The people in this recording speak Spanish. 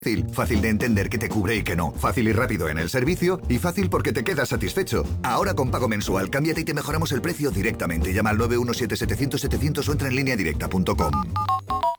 Fácil de entender que te cubre y que no. Fácil y rápido en el servicio y fácil porque te quedas satisfecho. Ahora con pago mensual, cámbiate y te mejoramos el precio directamente. Llama al 917-700-700 o entra en lineadirecta.com.